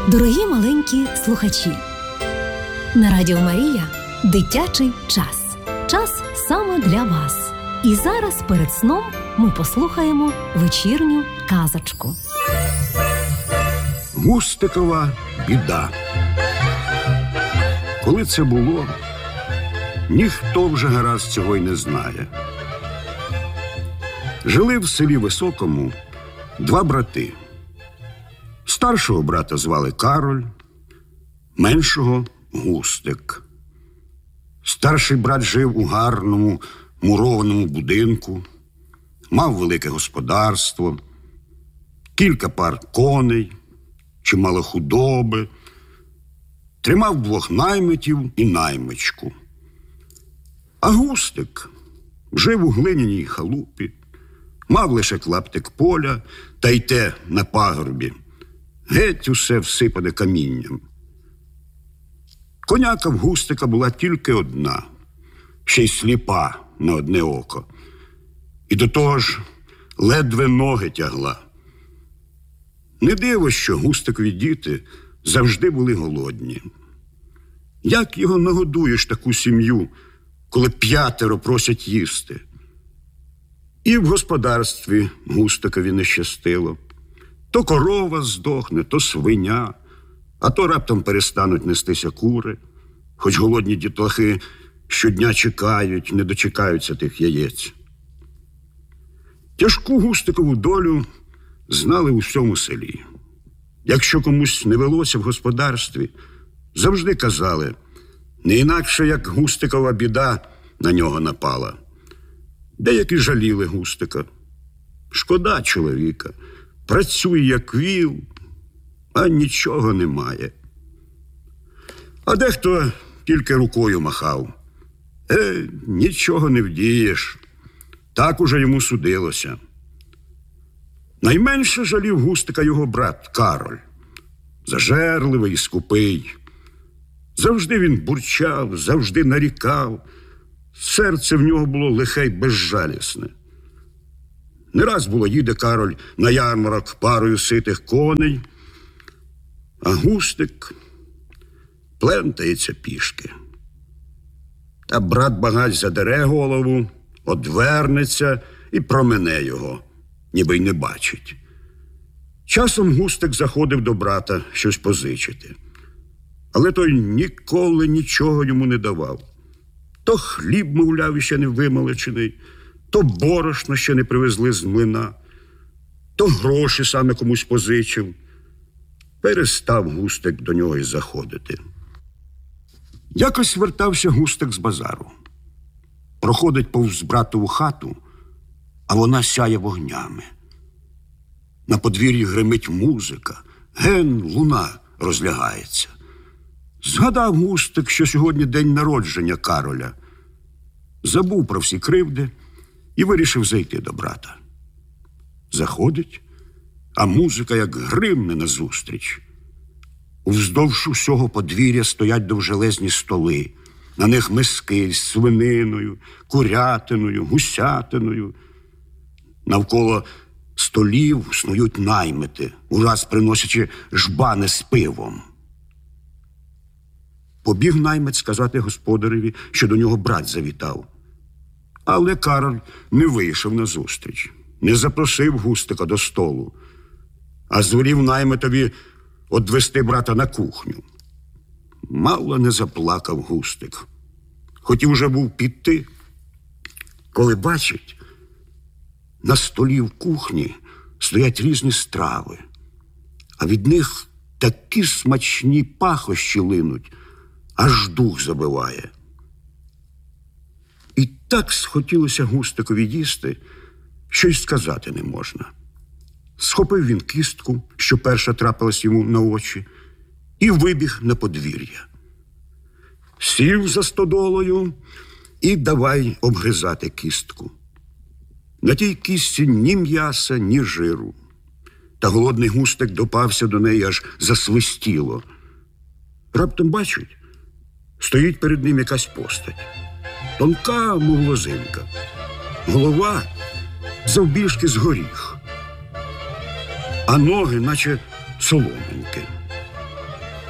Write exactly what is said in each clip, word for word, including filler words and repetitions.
Дорогі маленькі слухачі, на Радіо Марія дитячий час. Час саме для вас. І зараз перед сном ми послухаємо вечірню казочку. Густикова біда. Коли це було, ніхто вже гаразд цього й не знає. Жили в селі Високому два брати. Старшого брата звали Кароль, меншого – Густик. Старший брат жив у гарному мурованому будинку, мав велике господарство, кілька пар коней, чимало худоби, тримав двох наймитів і наймичку. А Густик жив у глиняній халупі, мав лише клаптик поля, та й те на пагорбі, геть усе всипане камінням. Коняка в Густика була тільки одна, ще й сліпа на одне око. І до того ж ледве ноги тягла. Не диво, що Густикові діти завжди були голодні. Як його нагодуєш, таку сім'ю, коли п'ятеро просять їсти? І в господарстві Густикові не щастило. То корова здохне, то свиня, а то раптом перестануть нестися кури, хоч голодні дітлахи щодня чекають, не дочекаються тих яєць. Тяжку Густикову долю знали у всьому селі. Якщо комусь не велося в господарстві, завжди казали, не інакше, як Густикова біда на нього напала. Деякі жаліли Густика. Шкода чоловіка, працює як віл, а нічого немає. А дехто тільки рукою махав. Е, нічого не вдієш. Так уже йому судилося. Найменше жалів Густика його брат Кароль. Зажерливий і скупий. Завжди він бурчав, завжди нарікав. Серце в нього було лихе й безжалісне. Не раз було їде Кароль на ярмарок парою ситих коней, а Густик плентається пішки. Та брат багач задере голову, одвернеться і промине його, ніби й не бачить. Часом Густик заходив до брата щось позичити. Але той ніколи нічого йому не давав. То хліб, мовляв, іще не вимолочений, то борошно ще не привезли з млина, то гроші саме комусь позичив. Перестав Густик до нього й заходити. Якось вертався Густик з базару. Проходить повз братову хату, а вона сяє вогнями. На подвір'ї гримить музика, ген луна розлягається. Згадав Густик, що сьогодні день народження Кароля. Забув про всі кривди і вирішив зайти до брата. Заходить, а музика як гримне назустріч. Уздовж усього подвір'я стоять довжелезні столи. На них миски з свининою, курятиною, гусятиною. Навколо столів снують наймити, ураз приносячи жбани з пивом. Побіг наймит сказати господареві, що до нього брат завітав. Але Кароль не вийшов назустріч, не запросив Густика до столу, а звелів наймитові одвести брата на кухню. Мало не заплакав Густик. Хотів уже був піти, коли бачить, на столі в кухні стоять різні страви, а від них такі смачні пахощі линуть, аж дух забиває. І так схотілося Густикові їсти, що й сказати не можна. Схопив він кістку, що перша трапилась йому на очі, і вибіг на подвір'я. Сів за стодолою і давай обгризати кістку. На тій кістці ні м'яса, ні жиру. Та голодний Густик допався до неї, аж засвистіло. Раптом бачить, стоїть перед ним якась постать. Тонка, мов лозинка. Голова завбільшки з горіх, а ноги, наче соломинки.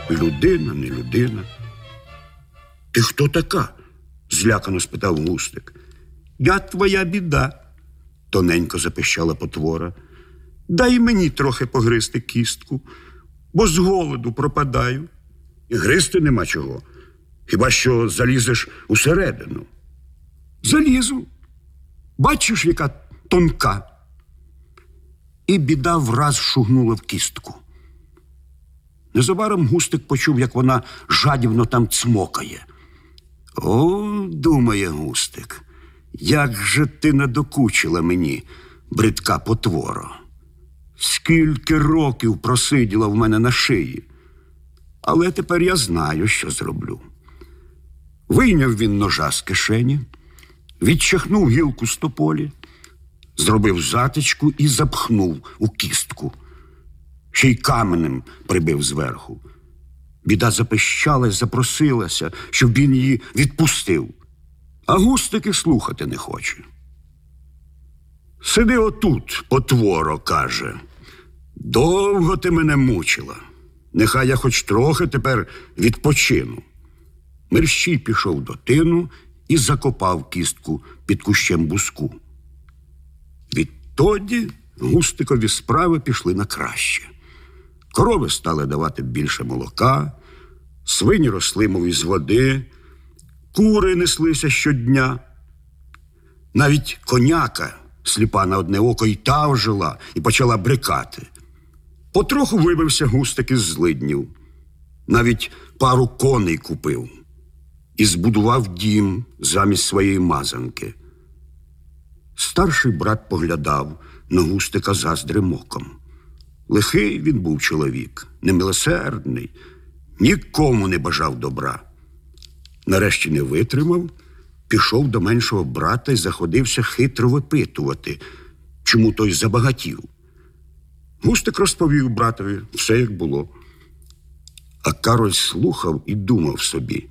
Людина, не людина. Ти хто така? Злякано спитав Густик. Я твоя біда, тоненько запищала потвора. Дай мені трохи погризти кістку, бо з голоду пропадаю. І гризти нема чого. Хіба що залізеш усередину. Залізу. Бачиш, яка тонка. І біда враз шугнула в кістку. Незабаром Густик почув, як вона жадібно там цмокає. О, думає Густик, як же ти надокучила мені, бридка потворо. Скільки років просиділа в мене на шиї. Але тепер я знаю, що зроблю. Вийняв він ножа з кишені, відчахнув гілку з тополі, зробив затичку і запхнув у кістку. Ще й каменем прибив зверху. Біда запищала й запросилася, щоб він її відпустив. А Густик і слухати не хоче. Сиди отут, потворо, каже. Довго ти мене мучила. Нехай я хоч трохи тепер відпочину. Мерщій пішов до тину і закопав кістку під кущем буску. Відтоді Густикові справи пішли на краще. Корови стали давати більше молока, свині росли, мов із води, кури неслися щодня. Навіть коняка, сліпа на одне око, й та ожила і почала брикати. Потроху вибився Густик із злиднів. Навіть пару коней купив і збудував дім замість своєї мазанки. Старший брат поглядав на Густика заздрим оком. Лихий він був чоловік, немилосердний, нікому не бажав добра. Нарешті не витримав, пішов до меншого брата і заходився хитро випитувати, чому той забагатів. Густик розповів братові все, як було. А Кароль слухав і думав собі: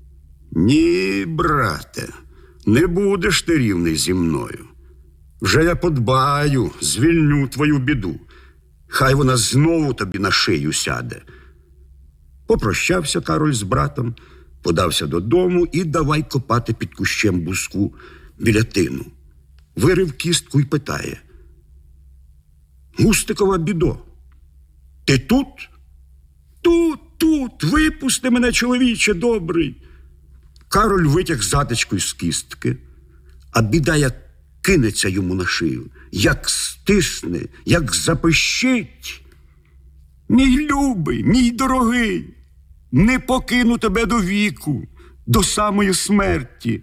ні, брате, не будеш ти рівний зі мною. Вже я подбаю, звільню твою біду. Хай вона знову тобі на шию сяде. Попрощався Кароль з братом, подався додому і давай копати під кущем буску біля тину. Вирив кістку і питає: Густикова бідо, ти тут? Тут, тут, випусти мене, чоловіче добрий. Кароль витяг затичку з кістки, а біда як кинеться йому на шию, як стисне, як запищить. Мій любий, мій дорогий, не покину тебе до віку, до самої смерті.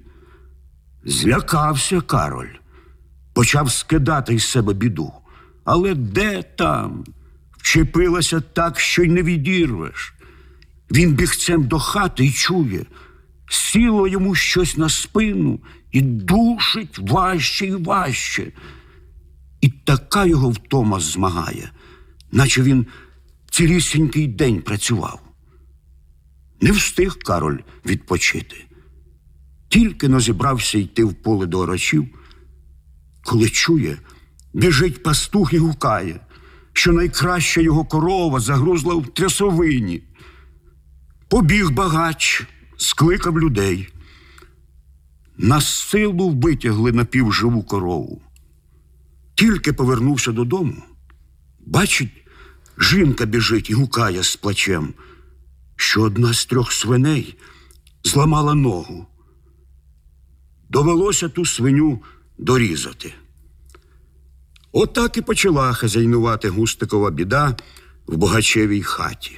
Злякався Кароль, почав скидати із себе біду. Але де там? Вчепилася так, що й не відірвеш. Він бігцем до хати й чує, сіло йому щось на спину і душить важче й важче. І така його втома змагає, наче він цілісінький день працював. Не встиг Кароль відпочити. Тільки но зібрався йти в поле до орачів, коли чує, біжить пастух і гукає, що найкраща його корова загрузла в трясовині. Побіг багач, скликав людей. На силу витягли напівживу корову. Тільки повернувся додому, бачить, жінка біжить і гукає з плачем, що одна з трьох свиней зламала ногу. Довелося ту свиню дорізати. Отак і почала хазяйнувати Густикова біда в богачевій хаті.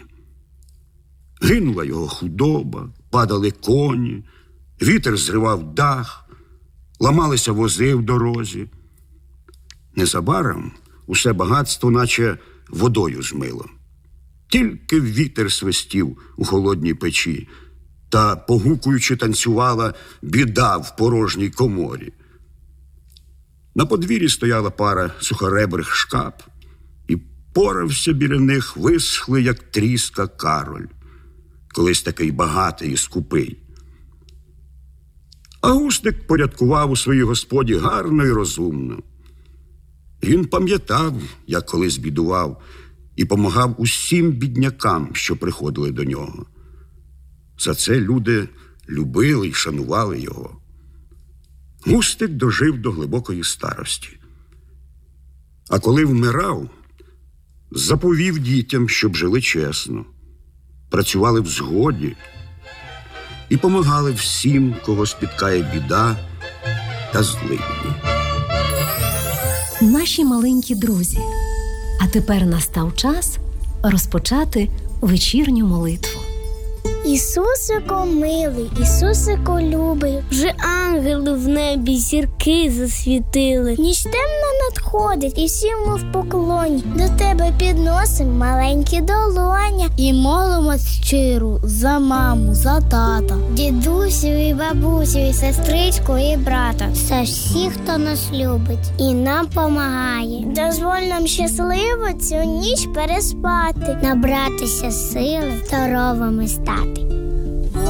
Гинула його худоба, падали коні, вітер зривав дах, ламалися вози в дорозі. Незабаром усе багатство наче водою змило. Тільки вітер свистів у холодній печі та, погукуючи, танцювала біда в порожній коморі. На подвір'ї стояла пара сухоребрих шкап, і порався біля них висхлий, як тріска, Кароль, колись такий багатий і скупий. А Густик порядкував у своїй господі гарно і розумно. Він пам'ятав, як колись бідував, і помагав усім біднякам, що приходили до нього. За це люди любили й шанували його. Густик дожив до глибокої старості. А коли вмирав, заповів дітям, щоб жили чесно, працювали в згоді і помагали всім, кого спіткає біда та злидні. Наші маленькі друзі, а тепер настав час розпочати вечірню молитву. Ісусико милий, Ісусико любий, вже ангели в небі зірки засвітили. Ніч темна надходить, і всі ми в поклоні. До тебе підносим маленькі долоня і молимось щиро за маму, за тата, дідусю і бабусю, і сестричку, і брата, за всіх, хто нас любить і нам помагає. Дозволь нам щасливо цю ніч переспати, набратися сили, здоровими стати.